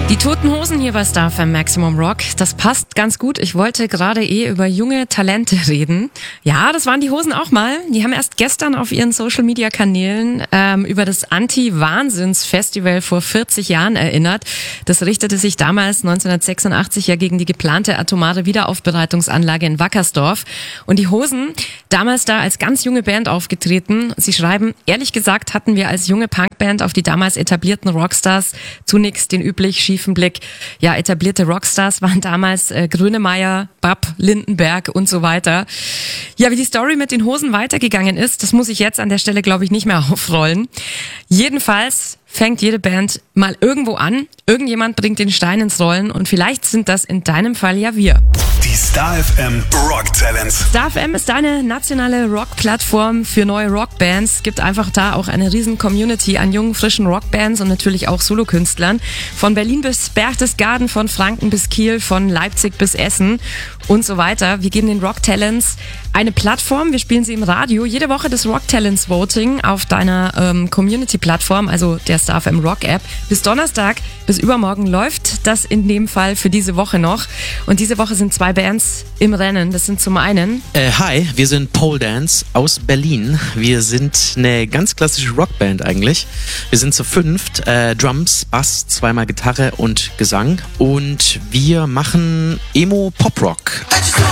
Die Toten Hosen hier bei Star FM Maximum Rock, das passt ganz gut. Ich wollte gerade über junge Talente reden. Ja, das waren die Hosen auch mal. Die haben erst gestern auf ihren Social-Media-Kanälen über das Anti-Wahnsinns-Festival vor 40 Jahren erinnert. Das richtete sich damals 1986 ja gegen die geplante atomare Wiederaufbereitungsanlage in Wackersdorf. Und die Hosen, damals da als ganz junge Band aufgetreten. Sie schreiben, ehrlich gesagt hatten wir als junge Punkband auf die damals etablierten Rockstars zunächst den üblich schiefen Blick. Ja, etablierte Rockstars waren damals Grönemeyer, Bab, Lindenberg und so weiter. Ja, wie die Story mit den Hosen weitergegangen ist, das muss ich jetzt an der Stelle, glaube ich, nicht mehr aufrollen. Jedenfalls fängt jede Band mal irgendwo an. Irgendjemand bringt den Stein ins Rollen und vielleicht sind das in deinem Fall ja wir. Die Star FM Rock Talents. Star FM ist eine nationale Rock-Plattform für neue Rockbands. Es gibt einfach da auch eine riesen Community an jungen, frischen Rockbands und natürlich auch Solokünstlern. Von Berlin bis Berchtesgaden, von Franken bis Kiel, von Leipzig bis Essen und so weiter. Wir geben den Rock Talents eine Plattform. Wir spielen sie im Radio. Jede Woche das Rock Talents Voting auf deiner Community-Plattform, also der Star FM Rock App. Bis Donnerstag, bis übermorgen läuft das in dem Fall für diese Woche noch. Und diese Woche sind 2 Bands im Rennen. Das sind zum einen... Hi, wir sind Pole Dance aus Berlin. Wir sind eine ganz klassische Rockband eigentlich. Wir sind zu 5, Drums, Bass, 2-mal Gitarre und Gesang. Und wir machen Emo-Pop-Rock.